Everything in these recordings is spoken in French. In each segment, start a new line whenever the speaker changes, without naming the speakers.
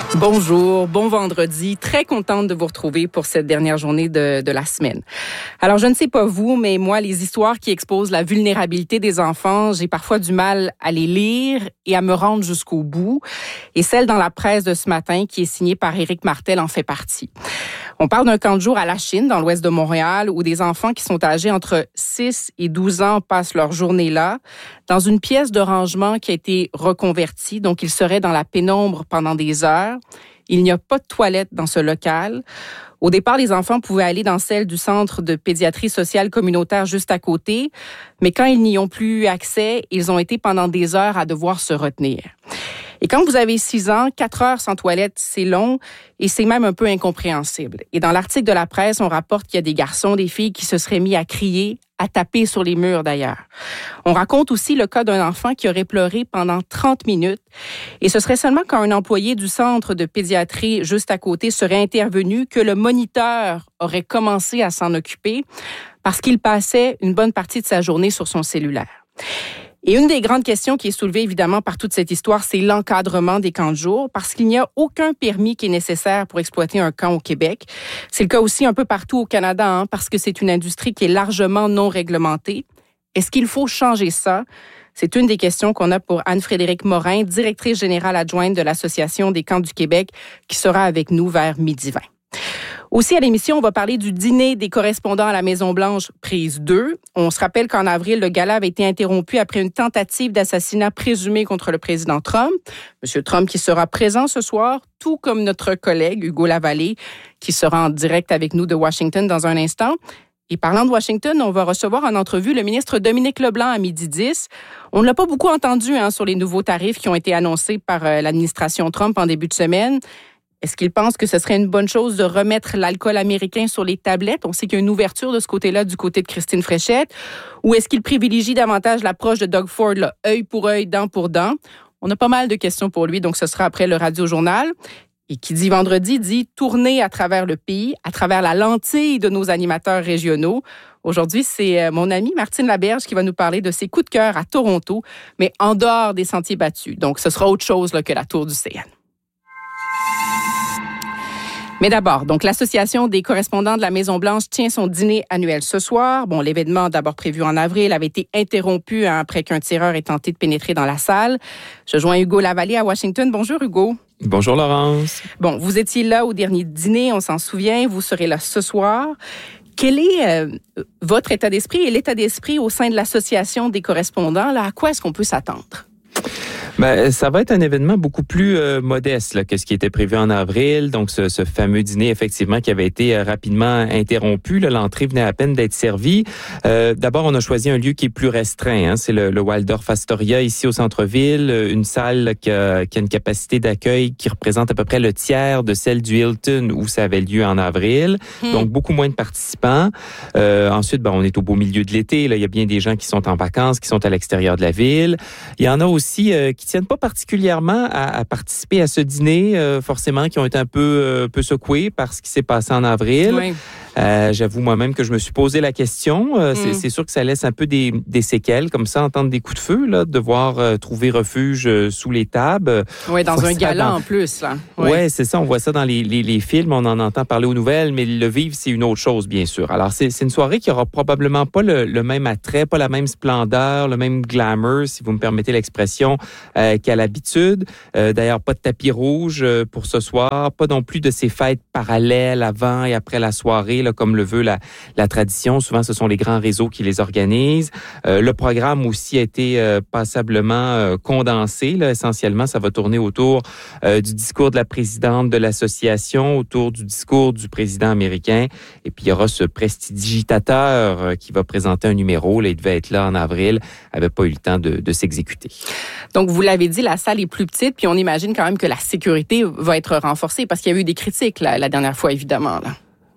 Bonjour, bon vendredi. Très contente de vous retrouver pour cette dernière journée de la semaine. Alors, je ne sais pas vous, mais moi, les histoires qui exposent la vulnérabilité des enfants, j'ai parfois du mal à les lire et à me rendre jusqu'au bout. Et celle dans la presse de ce matin, qui est signée par Éric Martel, en fait partie. On parle d'un camp de jour à la Chine, dans l'ouest de Montréal, où des enfants qui sont âgés entre 6 et 12 ans passent leur journée là, dans une pièce de rangement qui a été reconvertie, donc ils seraient dans la pénombre pendant des heures. Il n'y a pas de toilette dans ce local. Au départ, les enfants pouvaient aller dans celle du centre de pédiatrie sociale communautaire juste à côté, mais quand ils n'y ont plus accès, ils ont été pendant des heures à devoir se retenir. Et quand vous avez 6 ans, 4 heures sans toilette, c'est long et c'est même un peu incompréhensible. Et dans l'article de la presse, on rapporte qu'il y a des garçons, des filles qui se seraient mis à crier, à taper sur les murs d'ailleurs. On raconte aussi le cas d'un enfant qui aurait pleuré pendant 30 minutes. Et ce serait seulement quand un employé du centre de pédiatrie juste à côté serait intervenu que le moniteur aurait commencé à s'en occuper parce qu'il passait une bonne partie de sa journée sur son cellulaire. Et une des grandes questions qui est soulevée évidemment par toute cette histoire, c'est l'encadrement des camps de jour, parce qu'il n'y a aucun permis qui est nécessaire pour exploiter un camp au Québec. C'est le cas aussi un peu partout au Canada, parce que c'est une industrie qui est largement non réglementée. Est-ce qu'il faut changer ça? C'est une des questions qu'on a pour Anne-Frédérique Morin, directrice générale adjointe de l'Association des camps du Québec, qui sera avec nous vers 12h20. Aussi, à l'émission, on va parler du dîner des correspondants à la Maison-Blanche, prise 2. On se rappelle qu'en avril, le gala avait été interrompu après une tentative d'assassinat présumée contre le président Trump. Monsieur Trump qui sera présent ce soir, tout comme notre collègue Hugo Lavallée, qui sera en direct avec nous de Washington dans un instant. Et parlant de Washington, on va recevoir en entrevue le ministre Dominique Leblanc à 12h10. On ne l'a pas beaucoup entendu sur les nouveaux tarifs qui ont été annoncés par l'administration Trump en début de semaine. Est-ce qu'il pense que ce serait une bonne chose de remettre l'alcool américain sur les tablettes? On sait qu'il y a une ouverture de ce côté-là, du côté de Christine Fréchette. Ou est-ce qu'il privilégie davantage l'approche de Doug Ford, là, œil pour œil, dent pour dent? On a pas mal de questions pour lui, donc ce sera après le Radio-Journal. Et qui dit vendredi, dit tourner à travers le pays, à travers la lentille de nos animateurs régionaux. Aujourd'hui, c'est mon amie Martine Laberge qui va nous parler de ses coups de cœur à Toronto, mais en dehors des sentiers battus. Donc, ce sera autre chose là, que la tour du CN. Mais d'abord, donc l'Association des correspondants de la Maison-Blanche tient son dîner annuel ce soir. Bon, l'événement, d'abord prévu en avril, avait été interrompu après qu'un tireur ait tenté de pénétrer dans la salle. Je joins Hugo Lavallée à Washington. Bonjour, Hugo.
Bonjour, Laurence.
Bon, vous étiez là au dernier dîner, on s'en souvient. Vous serez là ce soir. Quel est votre état d'esprit et l'état d'esprit au sein de l'Association des correspondants? Là, à quoi est-ce qu'on peut s'attendre?
Ben, ça va être un événement beaucoup plus modeste là, que ce qui était prévu en avril. Donc, ce fameux dîner, effectivement, qui avait été rapidement interrompu. Là, l'entrée venait à peine d'être servie. D'abord, on a choisi un lieu qui est plus restreint. C'est le Waldorf Astoria, ici au centre-ville. Une salle qui a une capacité d'accueil qui représente à peu près le tiers de celle du Hilton où ça avait lieu en avril. Donc, beaucoup moins de participants. Ensuite, on est au beau milieu de l'été. Là, il y a bien des gens qui sont en vacances, qui sont à l'extérieur de la ville. Il y en a aussi qui tiennent pas particulièrement à participer à ce dîner, forcément, qui ont été un peu secoués par ce qui s'est passé en avril.
Oui.
J'avoue moi-même que je me suis posé la question. C'est sûr que ça laisse un peu des séquelles, comme ça, entendre des coups de feu, là, devoir trouver refuge sous les tables.
Oui, dans un gala en plus. Là.
Oui, c'est ça. On voit ça dans les films, on en entend parler aux nouvelles, mais le vivre, c'est une autre chose, bien sûr. Alors, c'est une soirée qui aura probablement pas le même attrait, pas la même splendeur, le même glamour, si vous me permettez l'expression, qu'à l'habitude. D'ailleurs, pas de tapis rouge pour ce soir, pas non plus de ces fêtes parallèles avant et après la soirée, là, comme le veut la tradition. Souvent, ce sont les grands réseaux qui les organisent. Le programme aussi a été passablement condensé. Là. Essentiellement, ça va tourner autour du discours de la présidente de l'association, autour du discours du président américain. Et puis, il y aura ce prestidigitateur qui va présenter un numéro. Là, il devait être là en avril. Il n'avait pas eu le temps de s'exécuter.
Donc, vous l'avez dit, la salle est plus petite, puis on imagine quand même que la sécurité va être renforcée parce qu'il y a eu des critiques la dernière fois, évidemment. Là.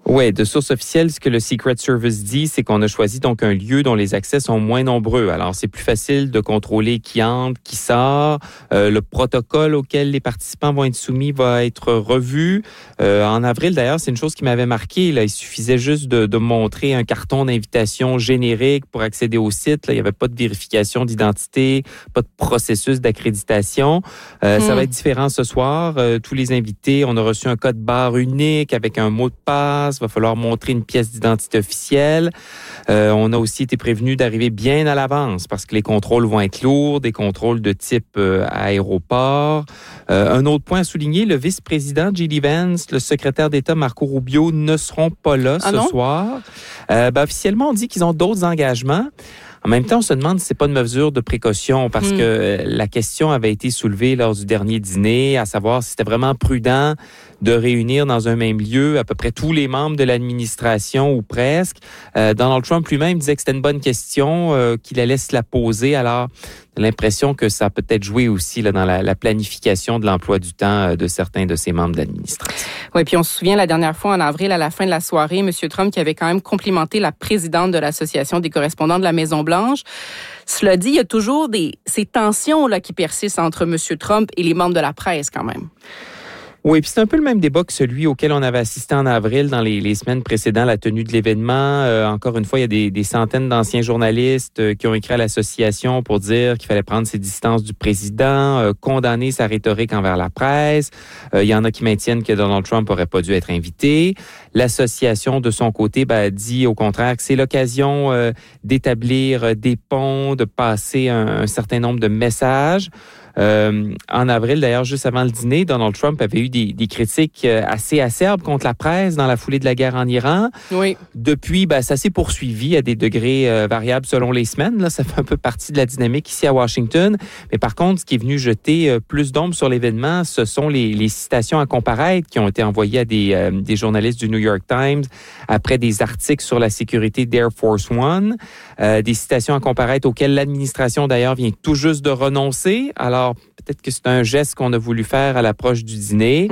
Oui, de source officielle, ce que le Secret Service dit, c'est qu'on a choisi donc un lieu dont les accès sont moins nombreux. Alors, c'est plus facile de contrôler qui entre, qui sort. Le protocole auquel les participants vont être soumis va être revu. En avril, d'ailleurs, c'est une chose qui m'avait marqué. Là, il suffisait juste de montrer un carton d'invitation générique pour accéder au site. Là, il n'y avait pas de vérification d'identité, pas de processus d'accréditation. Ça va être différent ce soir. Tous les invités, on a reçu un code barre unique avec un mot de passe. Il va falloir montrer une pièce d'identité officielle. On a aussi été prévenu d'arriver bien à l'avance parce que les contrôles vont être lourds, des contrôles de type aéroport. Un autre point à souligner, le vice-président J.D. Vance, le secrétaire d'État Marco Rubio ne seront pas là ce soir. Officiellement, on dit qu'ils ont d'autres engagements. En même temps, on se demande si c'est pas une mesure de précaution parce que la question avait été soulevée lors du dernier dîner, à savoir si c'était vraiment prudent de réunir dans un même lieu à peu près tous les membres de l'administration ou presque. Donald Trump lui-même disait que c'était une bonne question, qu'il allait se la poser. Alors, j'ai l'impression que ça a peut-être joué aussi là, dans la planification de l'emploi du temps de certains de ses membres de l'administration.
Oui, puis on se souvient la dernière fois en avril, à la fin de la soirée, M. Trump qui avait quand même complimenté la présidente de l'Association des correspondants de la Maison-Blanche. Cela dit, il y a toujours ces tensions là, qui persistent entre M. Trump et les membres de la presse quand même.
Oui, puis c'est un peu le même débat que celui auquel on avait assisté en avril dans les semaines précédant la tenue de l'événement. Encore une fois, il y a des centaines d'anciens journalistes qui ont écrit à l'association pour dire qu'il fallait prendre ses distances du président, condamner sa rhétorique envers la presse. Il y en a qui maintiennent que Donald Trump n'aurait pas dû être invité. L'association, de son côté, dit au contraire que c'est l'occasion d'établir des ponts, de passer un certain nombre de messages. En avril, d'ailleurs, juste avant le dîner, Donald Trump avait eu des critiques assez acerbes contre la presse dans la foulée de la guerre en Iran.
Oui.
Depuis, ça s'est poursuivi à des degrés variables selon les semaines. Là, ça fait un peu partie de la dynamique ici à Washington. Mais par contre, ce qui est venu jeter plus d'ombre sur l'événement, ce sont les citations à comparaître qui ont été envoyées à des journalistes du New York Times après des articles sur la sécurité d'Air Force One. Des citations à comparaître auxquelles l'administration, d'ailleurs, vient tout juste de renoncer. Alors, peut-être que c'est un geste qu'on a voulu faire à l'approche du dîner.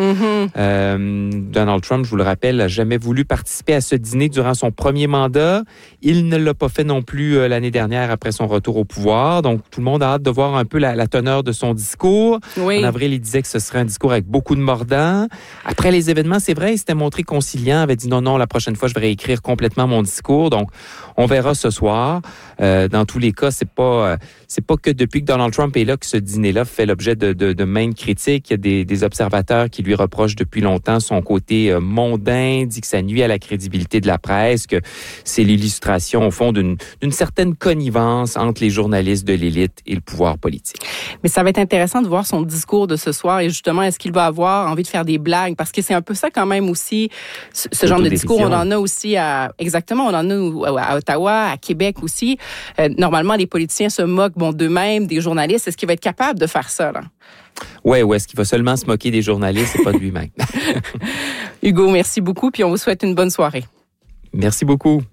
Donald Trump, je vous le rappelle, n'a jamais voulu participer à ce dîner durant son premier mandat. Il ne l'a pas fait non plus l'année dernière après son retour au pouvoir. Donc, tout le monde a hâte de voir un peu la teneur de son discours. Oui. En avril, il disait que ce serait un discours avec beaucoup de mordants. Après les événements, c'est vrai, il s'était montré conciliant, avait dit non, la prochaine fois, je vais réécrire complètement mon discours. Donc, on verra ce soir. Dans tous les cas, c'est pas que depuis que Donald Trump est là que ce dîner-là fait l'objet de maintes critiques. Il y a des observateurs qui lui reprochent depuis longtemps son côté mondain, dit que ça nuit à la crédibilité de la presse, que c'est l'illustration, au fond, d'une certaine connivence entre les journalistes de l'élite et le pouvoir politique.
Mais ça va être intéressant de voir son discours de ce soir et justement, est-ce qu'il va avoir envie de faire des blagues? Parce que c'est un peu ça quand même aussi, ce genre de discours, on en a aussi on en a à Ottawa, à Québec aussi. Normalement, les politiciens se moquent d'eux-mêmes, des journalistes. Est-ce qu'il va être capable de faire ça, là?
Oui, ou est-ce qu'il va seulement se moquer des journalistes et pas de lui-même?
Hugo, merci beaucoup, puis on vous souhaite une bonne soirée.
Merci beaucoup.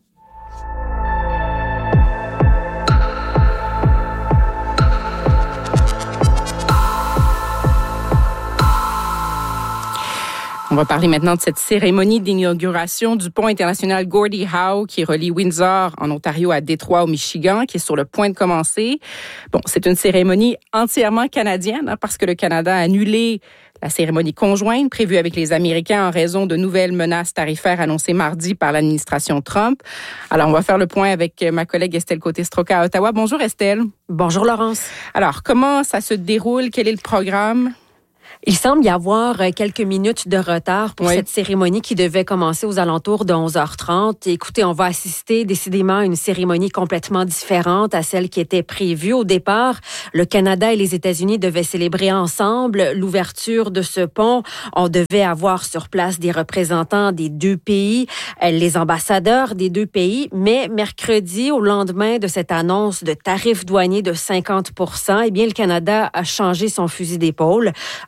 On va parler maintenant de cette cérémonie d'inauguration du pont international Gordie Howe qui relie Windsor en Ontario à Détroit au Michigan, qui est sur le point de commencer. Bon, c'est une cérémonie entièrement canadienne parce que le Canada a annulé la cérémonie conjointe prévue avec les Américains en raison de nouvelles menaces tarifaires annoncées mardi par l'administration Trump. Alors, on va faire le point avec ma collègue Estelle Côté-Stroca à Ottawa. Bonjour Estelle.
Bonjour Laurence.
Alors, comment ça se déroule? Quel est le programme?
Il semble y avoir quelques minutes de retard pour cette cérémonie qui devait commencer aux alentours de 11h30. Écoutez, on va assister décidément à une cérémonie complètement différente à celle qui était prévue au départ. Le Canada et les États-Unis devaient célébrer ensemble l'ouverture de ce pont. On devait avoir sur place des représentants des deux pays, les ambassadeurs des deux pays. Mais mercredi, au lendemain de cette annonce de tarifs douaniers de 50%, eh bien, le Canada a changé son fusil d'épaule,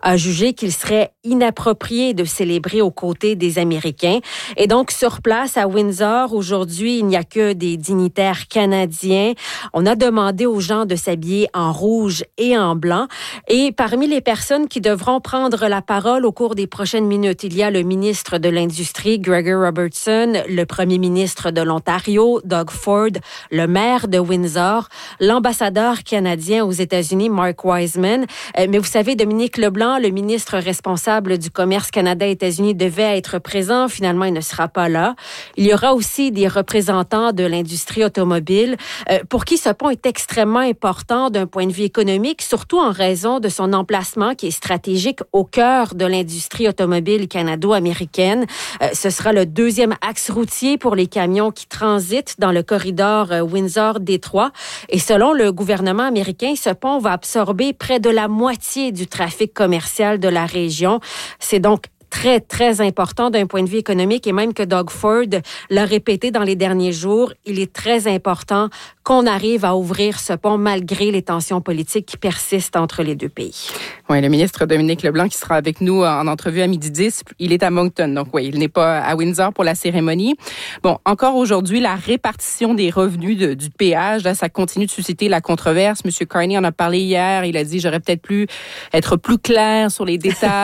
a jugé qu'il serait inapproprié de célébrer aux côtés des Américains. Et donc, sur place à Windsor, aujourd'hui, il n'y a que des dignitaires canadiens. On a demandé aux gens de s'habiller en rouge et en blanc. Et parmi les personnes qui devront prendre la parole au cours des prochaines minutes, il y a le ministre de l'Industrie, Gregor Robertson, le premier ministre de l'Ontario, Doug Ford, le maire de Windsor, l'ambassadeur canadien aux États-Unis, Mark Wiseman. Mais vous savez, Dominique Leblanc, le ministre responsable du commerce Canada-États-Unis, devait être présent. Finalement, il ne sera pas là. Il y aura aussi des représentants de l'industrie automobile pour qui ce pont est extrêmement important d'un point de vue économique, surtout en raison de son emplacement qui est stratégique au cœur de l'industrie automobile canado-américaine. Ce sera le deuxième axe routier pour les camions qui transitent dans le corridor Windsor-Détroit. Et selon le gouvernement américain, ce pont va absorber près de la moitié du trafic commercial de la région. C'est donc très, très important d'un point de vue économique et même que Doug Ford l'a répété dans les derniers jours, il est très important qu'on arrive à ouvrir ce pont malgré les tensions politiques qui persistent entre les deux pays.
Oui, le ministre Dominique Leblanc qui sera avec nous en entrevue à 12h10, il est à Moncton, donc oui, il n'est pas à Windsor pour la cérémonie. Bon, encore aujourd'hui, la répartition des revenus du péage, là, ça continue de susciter la controverse. M. Carney en a parlé hier, il a dit « j'aurais peut-être pu être plus clair sur les détails ».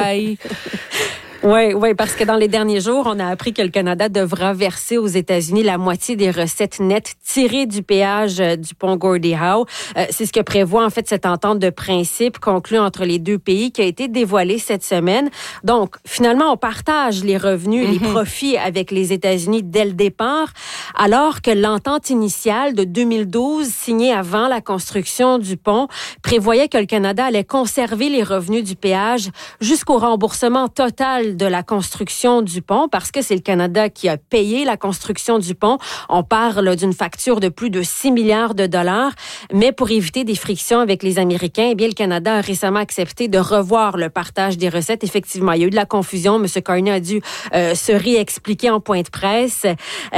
Oui, parce que dans les derniers jours, on a appris que le Canada devra verser aux États-Unis la moitié des recettes nettes tirées du péage du pont Gordie Howe. C'est ce que prévoit en fait cette entente de principe conclue entre les deux pays qui a été dévoilée cette semaine. Donc, finalement, on partage les revenus, les profits avec les États-Unis dès le départ, alors que l'entente initiale de 2012, signée avant la construction du pont, prévoyait que le Canada allait conserver les revenus du péage jusqu'au remboursement total de la construction du pont, parce que c'est le Canada qui a payé la construction du pont. On parle d'une facture de plus de 6 milliards de dollars, mais pour éviter des frictions avec les Américains, eh bien, le Canada a récemment accepté de revoir le partage des recettes. Effectivement, il y a eu de la confusion. M. Carney a dû se réexpliquer en point de presse.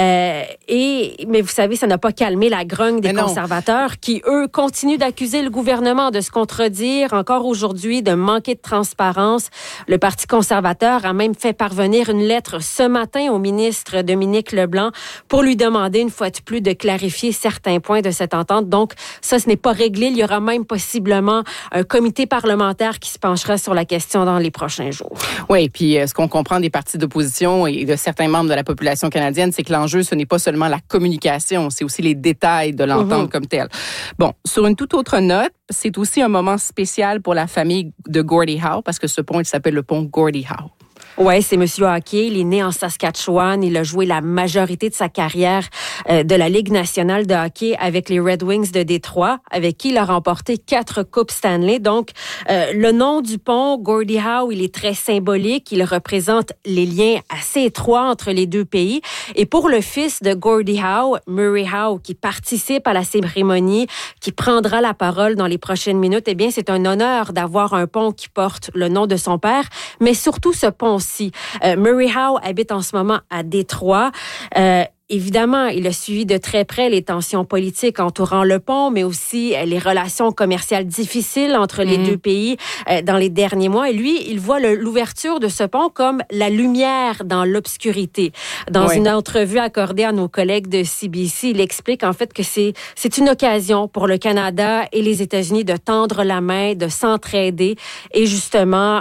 Mais vous savez, ça n'a pas calmé la grogne des conservateurs qui, eux, continuent d'accuser le gouvernement de se contredire encore aujourd'hui, de manquer de transparence. Le Parti conservateur a même fait parvenir une lettre ce matin au ministre Dominique Leblanc pour lui demander une fois de plus de clarifier certains points de cette entente. Donc, ça, ce n'est pas réglé. Il y aura même possiblement un comité parlementaire qui se penchera sur la question dans les prochains jours.
Oui, puis ce qu'on comprend des partis d'opposition et de certains membres de la population canadienne, c'est que l'enjeu, ce n'est pas seulement la communication, c'est aussi les détails de l'entente comme telle. Bon, sur une toute autre note, c'est aussi un moment spécial pour la famille de Gordie Howe, parce que ce pont, il s'appelle le pont Gordie Howe.
Oui, c'est Monsieur Hockey. Il est né en Saskatchewan. Il a joué la majorité de sa carrière de la Ligue nationale de hockey avec les Red Wings de Détroit, avec qui il a remporté 4 Coupes Stanley. Donc, le nom du pont, Gordie Howe, il est très symbolique. Il représente les liens assez étroits entre les deux pays. Et pour le fils de Gordie Howe, Murray Howe, qui participe à la cérémonie, qui prendra la parole dans les prochaines minutes, eh bien, c'est un honneur d'avoir un pont qui porte le nom de son père, mais surtout ce pont. Murray Howe habite en ce moment à Détroit. Évidemment, il a suivi de très près les tensions politiques entourant le pont, mais aussi les relations commerciales difficiles entre les deux pays dans les derniers mois. Et lui, il voit l'ouverture de ce pont comme la lumière dans l'obscurité. Dans une entrevue accordée à nos collègues de CBC, il explique en fait que c'est une occasion pour le Canada et les États-Unis de tendre la main, de s'entraider et justement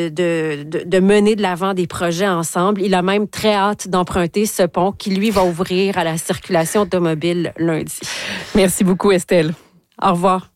de mener de l'avant des projets ensemble. Il a même très hâte d'emprunter ce pont qui, lui, va ouvrir à la circulation automobile lundi.
Merci beaucoup, Estelle.
Au revoir.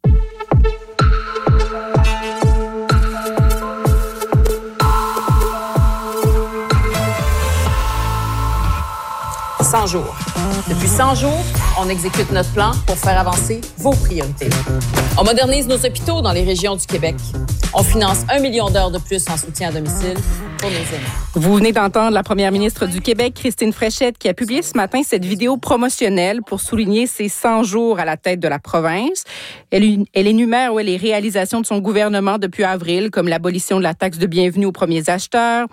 «
100 jours. Depuis 100 jours, on exécute notre plan pour faire avancer vos priorités. On modernise nos hôpitaux dans les régions du Québec. On finance 1 million d'heures de plus en soutien à domicile pour nos aînés. »
Vous venez d'entendre la première ministre du Québec, Christine Fréchette, qui a publié ce matin cette vidéo promotionnelle pour souligner ses 100 jours à la tête de la province. Elle énumère les réalisations de son gouvernement depuis avril, comme l'abolition de la taxe de bienvenue aux premiers acheteurs,